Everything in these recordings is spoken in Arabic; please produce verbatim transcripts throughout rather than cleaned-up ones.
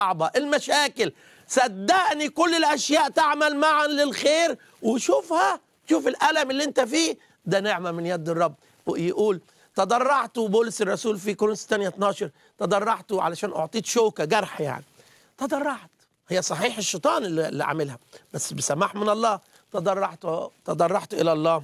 صعبة، المشاكل، صدقني كل الأشياء تعمل معا للخير. وشوفها، شوف الألم اللي انت فيه ده نعمة من يد الرب. يقول تضرعت، بولس الرسول في كورنثوس الثانية اتناشر، تضرعت علشان أعطيت شوكة، جرح يعني. تضرعت، هي صحيح الشيطان اللي, اللي عاملها، بس بسماح من الله. تضرعت تضرعت إلى الله.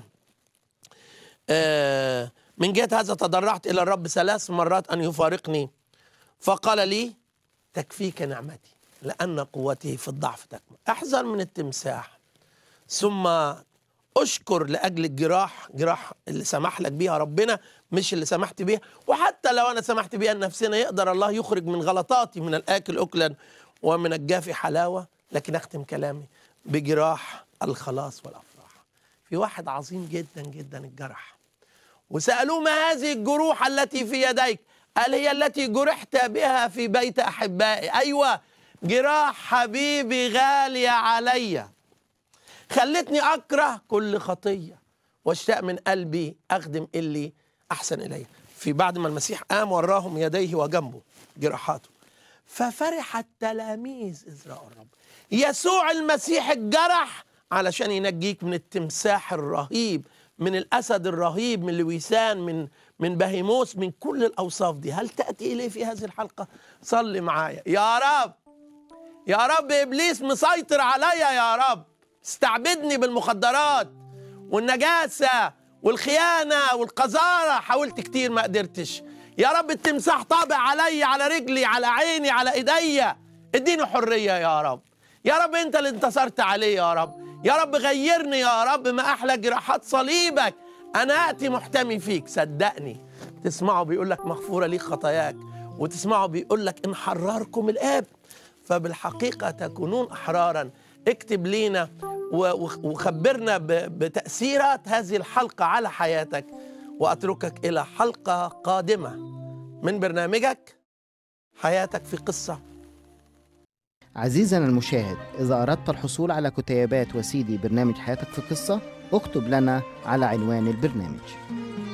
آه من جهة هذا تضرعت إلى الرب ثلاث مرات أن يفارقني، فقال لي تكفيك نعمتي لأن قوتي في الضعف تكمن. أحذر من التمساح، ثم أشكر لأجل الجراح، جراح اللي سمح لك بيها ربنا مش اللي سمحت بيها. وحتى لو أنا سمحت بيها لنفسنا، يقدر الله يخرج من غلطاتي من الآكل أكلا ومن الجافي حلاوة. لكن أختم كلامي بجراح الخلاص والأفراح. في واحد عظيم جدا جدا الجرح، وسألوه ما هذه الجروح التي في يديك؟ قال هي التي جرحت بها في بيت أحبائي. أيوة، جراح حبيبي غالية عليا، خلتني أكره كل خطية واشتاق من قلبي أخدم اللي أحسن إلي. في بعد ما المسيح قام وراهم يديه وجنبه جراحاته، ففرح التلاميذ إذ رأوا الرب. يسوع المسيح الجرح علشان ينجيك من التمساح الرهيب، من الأسد الرهيب، من لويسان، من من بهيموس، من كل الأوصاف دي. هل تأتي إليه في هذه الحلقة؟ صلي معايا. يا رب، يا رب إبليس مسيطر عليا، يا رب استعبدني بالمخدرات والنجاسة والخيانة والقذارة، حاولت كتير ما قدرتش. يا رب التمساح طابع علي، على رجلي، على عيني، على ايديا، اديني حرية يا رب. يا رب انت اللي انتصرت عليه يا رب. يا رب غيرني يا رب، ما احلى جراحات صليبك. انا اتي محتمي فيك. صدقني تسمعه بيقول لك مغفورة ليك خطاياك، وتسمعه بيقول لك ان حرركم الاب فبالحقيقة تكونون احرارا. اكتب لينا وخبرنا بتأثيرات هذه الحلقة على حياتك، وأتركك إلى حلقة قادمة من برنامجك حياتك في قصة. عزيزنا المشاهد، إذا أردت الحصول على كتيبات وسيدي برنامج حياتك في قصة، اكتب لنا على عنوان البرنامج.